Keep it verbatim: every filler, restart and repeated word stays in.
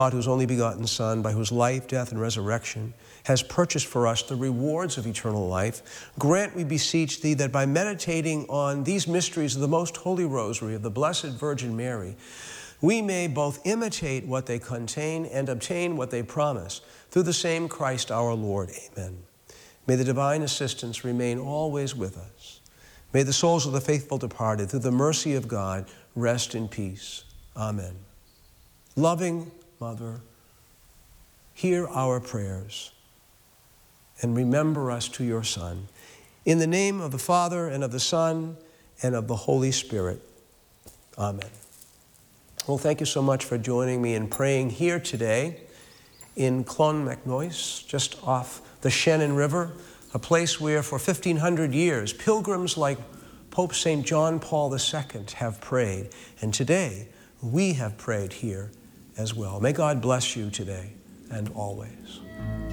God, whose only begotten Son, by whose life, death, and resurrection has purchased for us the rewards of eternal life, grant, we beseech thee, that by meditating on these mysteries of the most holy rosary of the Blessed Virgin Mary, we may both imitate what they contain and obtain what they promise, through the same Christ our Lord. Amen. May the divine assistance remain always with us. May the souls of the faithful departed, through the mercy of God, rest in peace. Amen. Loving Mother, hear our prayers and remember us to your Son. In the name of the Father, and of the Son, and of the Holy Spirit. Amen. Well, thank you so much for joining me in praying here today in Clonmacnoise, just off the Shannon River, a place where for fifteen hundred years pilgrims like Pope Saint John Paul the Second have prayed. And today we have prayed here as well. May God bless you today and always.